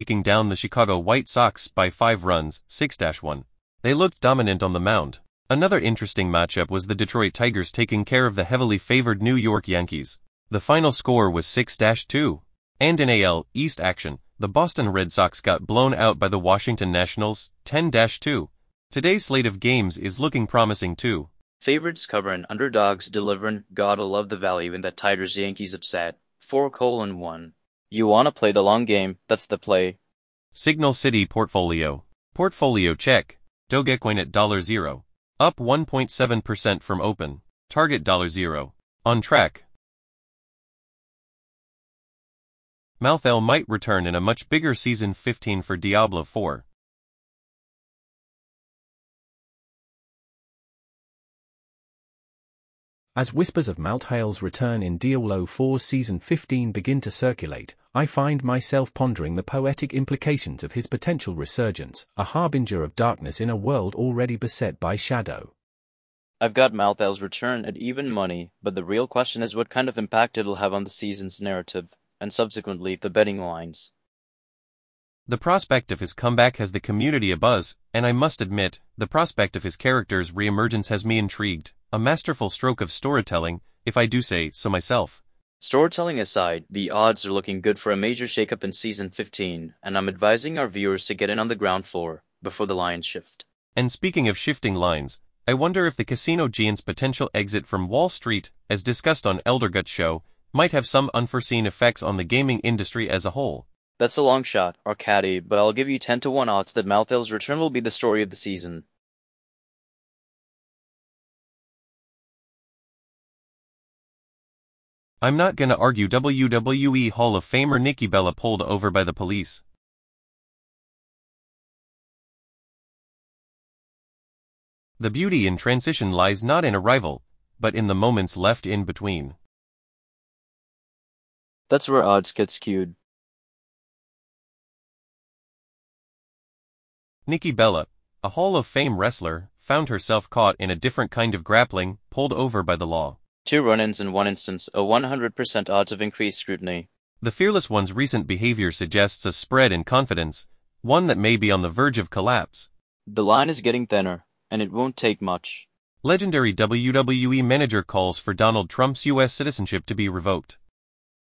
taking down the Chicago White Sox by 5 runs, 6-1. They looked dominant on the mound. Another interesting matchup was the Detroit Tigers taking care of the heavily favored New York Yankees. The final score was 6-2. And in AL East action, the Boston Red Sox got blown out by the Washington Nationals, 10-2. Today's slate of games is looking promising too. Favorites covering, underdogs delivering, gotta love the value in that Tigers-Yankees upset, 4:1. You wanna play the long game, that's the play. Signal City Portfolio. Portfolio check. Dogecoin at $0. Up 1.7% from open. Target $0. On track. Malthael might return in a much bigger Season 15 for Diablo 4. As whispers of Malthael's return in Diablo 4 Season 15 begin to circulate, I find myself pondering the poetic implications of his potential resurgence, a harbinger of darkness in a world already beset by shadow. I've got Malthael's return at even money, but the real question is what kind of impact it'll have on the season's narrative, and subsequently the betting lines. The prospect of his comeback has the community abuzz, and I must admit, the prospect of his character's re-emergence has me intrigued. A masterful stroke of storytelling, if I do say so myself. Storytelling aside, the odds are looking good for a major shakeup in Season 15, and I'm advising our viewers to get in on the ground floor, before the lines shift. And speaking of shifting lines, I wonder if the casino giant's potential exit from Wall Street, as discussed on Eldergut Show, might have some unforeseen effects on the gaming industry as a whole. That's a long shot, Arcady, but I'll give you 10-1 odds that Malthael's return will be the story of the season. I'm not gonna argue. WWE Hall of Famer Nikki Bella pulled over by the police. The beauty in transition lies not in arrival, but in the moments left in between. That's where odds get skewed. Nikki Bella, a Hall of Fame wrestler, found herself caught in a different kind of grappling, pulled over by the law. 2 run-ins in one instance, a 100% odds of increased scrutiny. The Fearless One's recent behavior suggests a spread in confidence, one that may be on the verge of collapse. The line is getting thinner, and it won't take much. Legendary WWE manager calls for Donald Trump's U.S. citizenship to be revoked.